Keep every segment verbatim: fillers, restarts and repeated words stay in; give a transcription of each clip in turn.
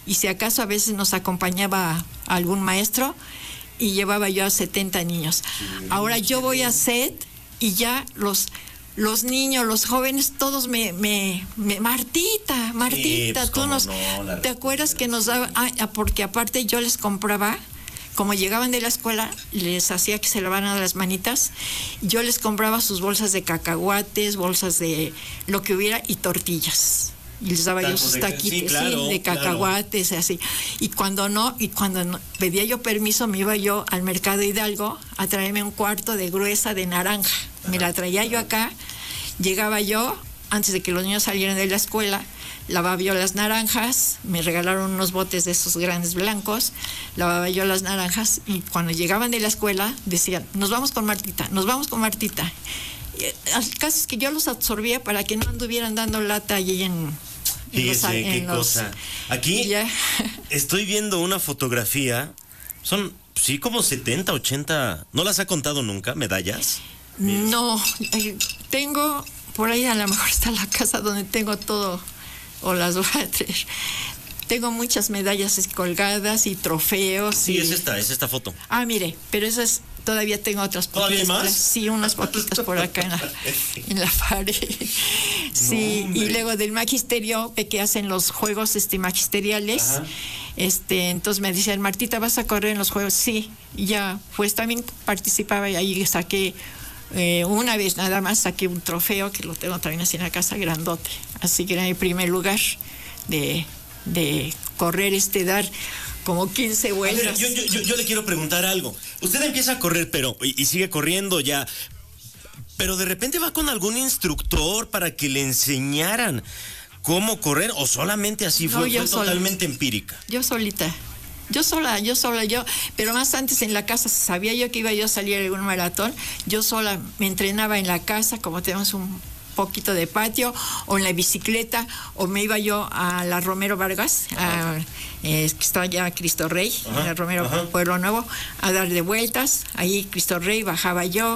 y si acaso a veces nos acompañaba algún maestro y llevaba yo a setenta niños. Ahora yo voy a S E T y ya los los niños, los jóvenes, todos me, me, me Martita, Martita, sí, pues, tú nos, no, ¿te acuerdas que nos daba? Ah, porque aparte yo les compraba, como llegaban de la escuela, les hacía que se lavaran las manitas, yo les compraba sus bolsas de cacahuates, bolsas de lo que hubiera y tortillas. Y les daba yo sus taquitos, sí, claro, sí, de cacahuates, claro. Así. Y cuando no, y cuando no, pedía yo permiso, me iba yo al mercado Hidalgo a traerme un cuarto de gruesa de naranja. Ajá. Me la traía yo acá, llegaba yo, antes de que los niños salieran de la escuela, lavaba yo las naranjas, me regalaron unos botes de esos grandes blancos, lavaba yo las naranjas, y cuando llegaban de la escuela, decían, nos vamos con Martita, nos vamos con Martita. El caso es que yo los absorbía para que no anduvieran dando lata allí en... Fíjese, los, qué los, cosa. Aquí ya. Estoy viendo una fotografía. Son, sí, como setenta, ochenta. ¿No las ha contado nunca, medallas? No, eh, tengo, por ahí a lo mejor está la casa donde tengo todo, o las voy a traer. Tengo muchas medallas colgadas y trofeos. Sí, y... es esta, es esta foto. Ah, mire, pero esas... Todavía tengo otras poquitas. ¿Todavía más? Por, sí, unas poquitas por acá en la, en la pared. Sí, no, y luego del magisterio, que hacen los juegos este magisteriales. Ajá. Este, entonces me decían, Martita, ¿vas a correr en los juegos? Sí, y ya, pues también participaba y ahí saqué, eh, una vez nada más, saqué un trofeo que lo tengo también así en la casa, grandote. Así que era mi primer lugar de, de correr, este, dar... como quince vueltas. A ver, yo, yo, yo, yo le quiero preguntar algo. Usted empieza a correr, pero y, y sigue corriendo ya, pero de repente va con algún instructor para que le enseñaran cómo correr, o solamente así fue, no, fue totalmente empírica. Yo solita. Yo sola, yo sola, yo, pero más antes en la casa, sabía yo que iba yo a salir a algún maratón, yo sola me entrenaba en la casa, como tenemos un poquito de patio, o en la bicicleta, o me iba yo a la Romero Vargas, a, eh, que está allá Cristo Rey, ajá, en la Romero ajá. Pueblo Nuevo, a darle vueltas, ahí Cristo Rey, bajaba yo,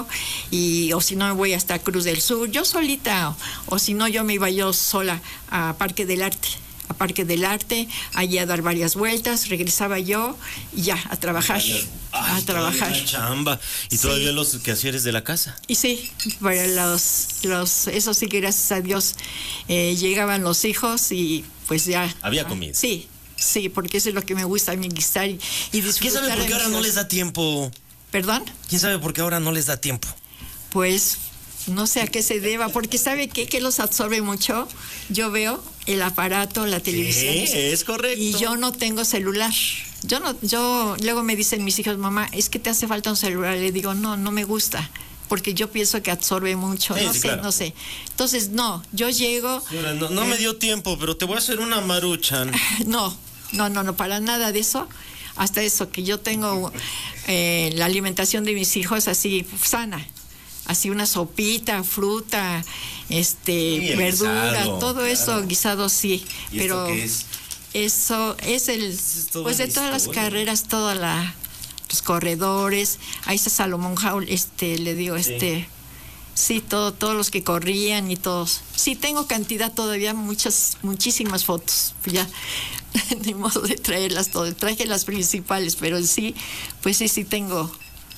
y o si no me voy hasta Cruz del Sur, yo solita, o, o si no yo me iba yo sola a Parque del Arte, a Parque del Arte, allí a dar varias vueltas, regresaba yo y ya, a trabajar, Ay, a trabajar. La chamba, y sí. Todavía los quehaceres de la casa. Y sí, para los, los, eso sí que gracias a Dios, eh, llegaban los hijos y pues ya. Había comida. Sí, sí, porque eso es lo que me gusta a mí, guisar y, y disfrutar. ¿Quién sabe por qué ahora no les da tiempo? ¿Perdón? ¿Quién sabe por qué ahora no les da tiempo? Pues... no sé a qué se deba, porque ¿sabe qué? Que los absorbe mucho. Yo veo el aparato, la televisión. Sí, es correcto. Y yo no tengo celular. Yo no, yo, luego me dicen mis hijos, mamá, es que te hace falta un celular. Le digo, no, no me gusta, porque yo pienso que absorbe mucho. Sí, no sí, sé, claro. no sé. Entonces, no, yo llego... Señora, no, no eh, me dio tiempo, pero te voy a hacer una maruchan. No, no, no, no, para nada de eso. Hasta eso, que yo tengo eh, la alimentación de mis hijos así, sana. Así una sopita, fruta, este, sí, verdura, guisado, todo claro. Eso, guisado sí. ¿Y pero esto qué es? Eso es el, es pues de todas las carreras, todas la, los corredores, ahí está Salomón Jaul, este, le digo, sí. este, sí, todo, todos los que corrían y todos. Sí, tengo cantidad todavía, muchas, muchísimas fotos, ya, ni modo de traerlas todas, traje las principales, pero sí, pues sí, sí tengo.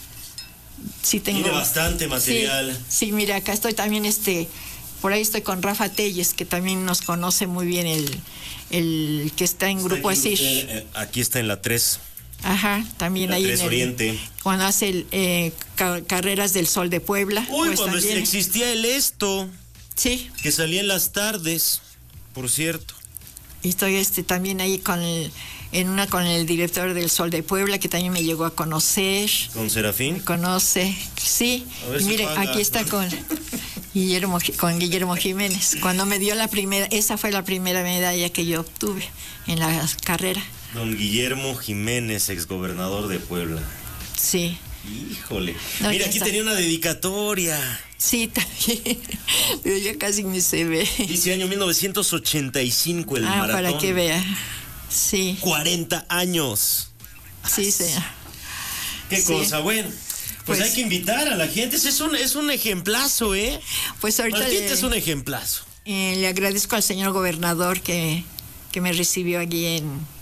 Sí tengo. Tiene bastante material. Sí, sí, mira, acá estoy también, este, por ahí estoy con Rafa Telles, que también nos conoce muy bien, el, el que está en está Grupo Asir. Eh, aquí está en la tres. Ajá, también la ahí tres en el, Oriente. Cuando hace el, eh, ca carreras del Sol de Puebla. Uy, pues cuando también existía el esto. Sí. Que salía en las tardes, por cierto. Y estoy este también ahí con el, en una con el director del Sol de Puebla, que también me llegó a conocer. ¿Con Serafín? Me conoce, sí. Si mire, paga. Aquí está con Guillermo, con Guillermo Jiménez. Cuando me dio la primera, esa fue la primera medalla que yo obtuve en la carrera. Don Guillermo Jiménez, exgobernador de Puebla. Sí. Híjole. No, mira, aquí está. Tenía una dedicatoria. Sí, también. Pero ya casi ni se ve. Dice año mil novecientos ochenta y cinco el ah, maratón. Para que vea. Sí. cuarenta años. Sí, señor. Qué sí. cosa, bueno. Pues, pues hay que invitar a la gente. Es un, es un ejemplazo, ¿eh? Pues ahorita. La gente es un ejemplazo. Eh, le agradezco al señor gobernador que, que me recibió allí en